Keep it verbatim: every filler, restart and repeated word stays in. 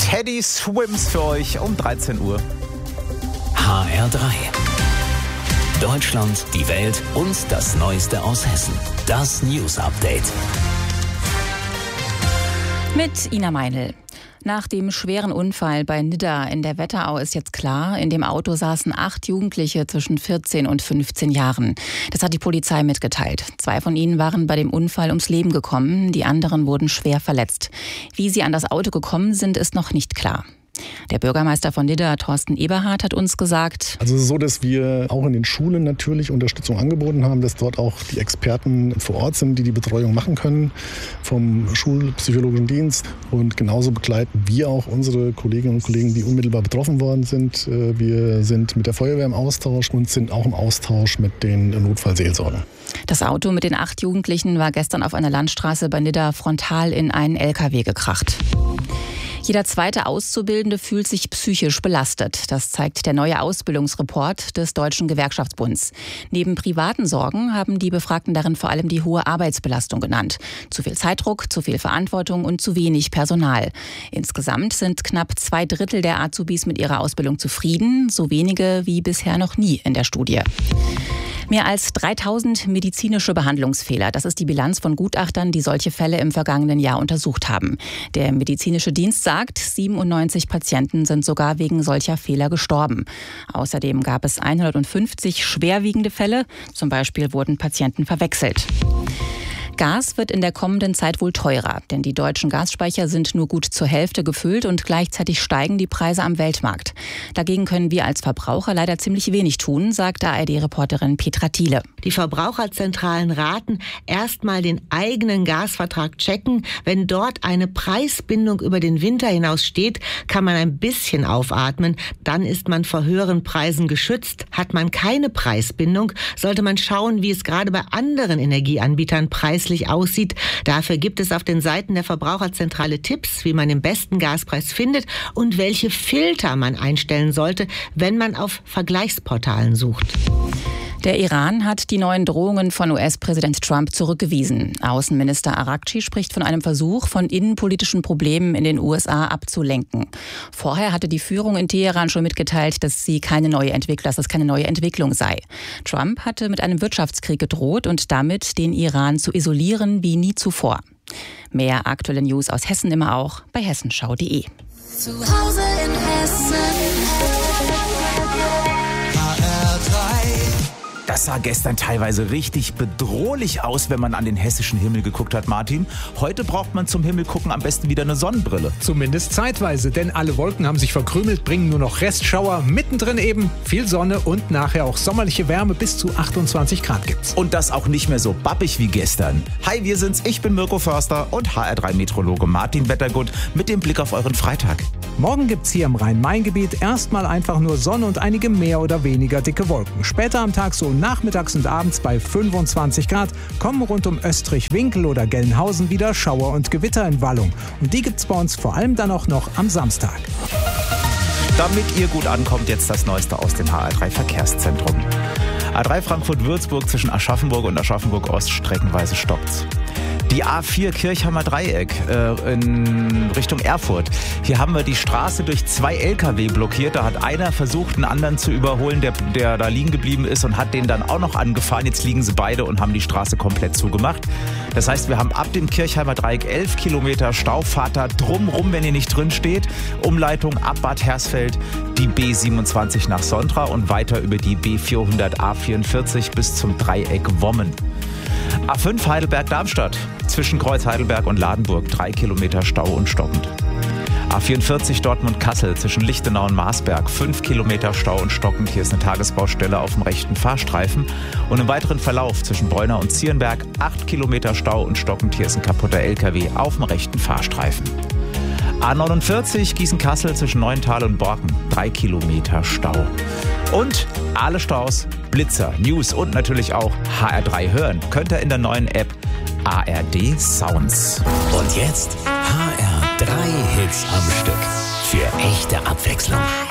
Teddy Swims für euch um dreizehn Uhr. H R drei. Deutschland, die Welt und das Neueste aus Hessen. Das News Update. Mit Ina Meinl. Nach dem schweren Unfall bei Nidda in der Wetterau ist jetzt klar, in dem Auto saßen acht Jugendliche zwischen vierzehn und fünfzehn Jahren. Das hat die Polizei mitgeteilt. Zwei von ihnen waren bei dem Unfall ums Leben gekommen, die anderen wurden schwer verletzt. Wie sie an das Auto gekommen sind, ist noch nicht klar. Der Bürgermeister von Nidda, Thorsten Eberhardt, hat uns gesagt: Also es ist so, dass wir auch in den Schulen natürlich Unterstützung angeboten haben, dass dort auch die Experten vor Ort sind, die die Betreuung machen können vom Schulpsychologischen Dienst. Und genauso begleiten wir auch unsere Kolleginnen und Kollegen, die unmittelbar betroffen worden sind. Wir sind mit der Feuerwehr im Austausch und sind auch im Austausch mit den Notfallseelsorgern. Das Auto mit den acht Jugendlichen war gestern auf einer Landstraße bei Nidda frontal in einen L K W gekracht. Jeder zweite Auszubildende fühlt sich psychisch belastet. Das zeigt der neue Ausbildungsreport des Deutschen Gewerkschaftsbunds. Neben privaten Sorgen haben die Befragten darin vor allem die hohe Arbeitsbelastung genannt. Zu viel Zeitdruck, zu viel Verantwortung und zu wenig Personal. Insgesamt sind knapp zwei Drittel der Azubis mit ihrer Ausbildung zufrieden, so wenige wie bisher noch nie in der Studie. Mehr als dreitausend medizinische Behandlungsfehler. Das ist die Bilanz von Gutachtern, die solche Fälle im vergangenen Jahr untersucht haben. Der medizinische Dienst sagt, siebenundneunzig Patienten sind sogar wegen solcher Fehler gestorben. Außerdem gab es hundertfünfzig schwerwiegende Fälle. Zum Beispiel wurden Patienten verwechselt. Gas wird in der kommenden Zeit wohl teurer, denn die deutschen Gasspeicher sind nur gut zur Hälfte gefüllt und gleichzeitig steigen die Preise am Weltmarkt. Dagegen können wir als Verbraucher leider ziemlich wenig tun, sagt A R D-Reporterin Petra Thiele. Die Verbraucherzentralen raten, erstmal den eigenen Gasvertrag checken. Wenn dort eine Preisbindung über den Winter hinaus steht, kann man ein bisschen aufatmen. Dann ist man vor höheren Preisen geschützt. Hat man keine Preisbindung, sollte man schauen, wie es gerade bei anderen Energieanbietern preislich aussieht. Dafür gibt es auf den Seiten der Verbraucherzentrale Tipps, wie man den besten Gaspreis findet und welche Filter man einstellen sollte, wenn man auf Vergleichsportalen sucht. Der Iran hat die neuen Drohungen von U S-Präsident Trump zurückgewiesen. Außenminister Arakci spricht von einem Versuch, von innenpolitischen Problemen in den U S A abzulenken. Vorher hatte die Führung in Teheran schon mitgeteilt, dass sie keine neue Entwicklung, dass es keine neue Entwicklung sei. Trump hatte mit einem Wirtschaftskrieg gedroht und damit den Iran zu isolieren wie nie zuvor. Mehr aktuelle News aus Hessen immer auch bei hessenschau punkt de. Zu Hause in Hessen. Das sah gestern teilweise richtig bedrohlich aus, wenn man an den hessischen Himmel geguckt hat, Martin. Heute braucht man zum Himmel gucken am besten wieder eine Sonnenbrille. Zumindest zeitweise, denn alle Wolken haben sich verkrümelt, bringen nur noch Restschauer. Mittendrin eben viel Sonne und nachher auch sommerliche Wärme, bis zu achtundzwanzig Grad gibt's. Und das auch nicht mehr so babbig wie gestern. Hi, wir sind's, ich bin Mirko Förster und H R drei Meteorologe Martin Wettergut mit dem Blick auf euren Freitag. Morgen gibt's hier im Rhein-Main-Gebiet erstmal einfach nur Sonne und einige mehr oder weniger dicke Wolken. Später am Tag so nachmittags und abends bei fünfundzwanzig Grad kommen rund um Österreich-Winkel oder Gelnhausen wieder Schauer und Gewitter in Wallung. Und die gibt's bei uns vor allem dann auch noch am Samstag. Damit ihr gut ankommt, jetzt das Neueste aus dem H R drei Verkehrszentrum. A drei Frankfurt-Würzburg zwischen Aschaffenburg und Aschaffenburg-Ost streckenweise stoppt. Die A vier Kirchheimer Dreieck äh, in Richtung Erfurt. Hier haben wir die Straße durch zwei L K W blockiert. Da hat einer versucht, einen anderen zu überholen, der, der da liegen geblieben ist und hat den dann auch noch angefahren. Jetzt liegen sie beide und haben die Straße komplett zugemacht. Das heißt, wir haben ab dem Kirchheimer Dreieck elf Kilometer Stau. Fahrt da drumrum, wenn ihr nicht drin steht. Umleitung ab Bad Hersfeld, die B siebenundzwanzig nach Sontra und weiter über die B vierhundert A vierundvierzig bis zum Dreieck Wommen. A fünf Heidelberg-Darmstadt zwischen Kreuz Heidelberg und Ladenburg, drei Kilometer Stau und stockend. A vierundvierzig Dortmund-Kassel zwischen Lichtenau und Marsberg, fünf Kilometer Stau und stockend. Hier ist eine Tagesbaustelle auf dem rechten Fahrstreifen. Und im weiteren Verlauf zwischen Breunau und Zierenberg, acht Kilometer Stau und stockend. Hier ist ein kaputter L K W auf dem rechten Fahrstreifen. A neunundvierzig Gießen-Kassel zwischen Neuental und Borken, drei Kilometer Stau. Und alle Staus, Blitzer, News und natürlich auch H R drei hören könnt ihr in der neuen App A R D Sounds. Und jetzt H R drei Hits am Stück. Für echte Abwechslung.